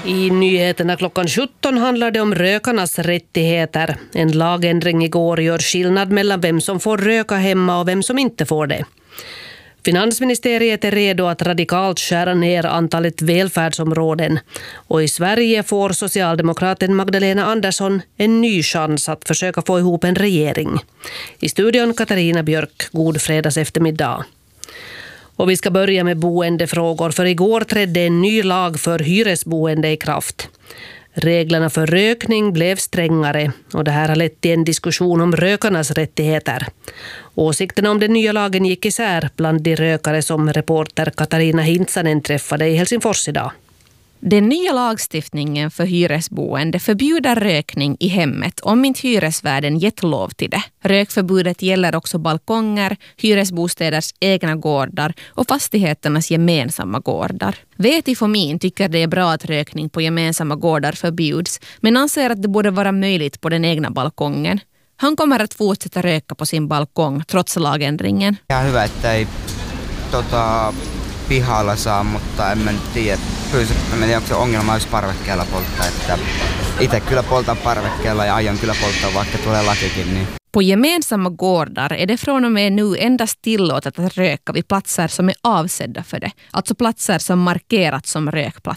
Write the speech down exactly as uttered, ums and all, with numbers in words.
I nyheterna klockan sjutton handlar det om rökarnas rättigheter. En lagändring igår gör skillnad mellan vem som får röka hemma och vem som inte får det. Finansministeriet är redo att radikalt skära ner antalet välfärdsområden. Och i Sverige får socialdemokraten Magdalena Andersson en ny chans att försöka få ihop en regering. I studion Katarina Björk, god fredags eftermiddag. Och vi ska börja med boendefrågor, för igår trädde en ny lag för hyresboende i kraft. Reglerna för rökning blev strängare och det här har lett till en diskussion om rökarnas rättigheter. Åsikterna om den nya lagen gick isär bland de rökare som reporter Katarina Hintsanen träffade i Helsingfors idag. Den nya lagstiftningen för hyresboende förbjuder rökning i hemmet om inte hyresvärden gett lov till det. Rökförbudet gäller också balkonger, hyresbostäders egna gårdar och fastigheternas gemensamma gårdar. Vetifomin tycker det är bra att rökning på gemensamma gårdar förbjuds, men anser att det borde vara möjligt på den egna balkongen. Han kommer att fortsätta röka på sin balkong trots lagändringen. Ja hyvä, että ei tota, pihalla saa, mutta en mä nyt tiedä. Kyllä se, en tiedä, onko se ongelma olisi parvekkeella polttaa. Että itse kyllä poltan parvekkeella ja aion kyllä polttaa, vaikka tulee lakikin. Niin. På gemensamma gårdar är det från och med nu endast tillåtet att röka vid platser som är avsedda för det. Alltså platser som markerats som rökplatser.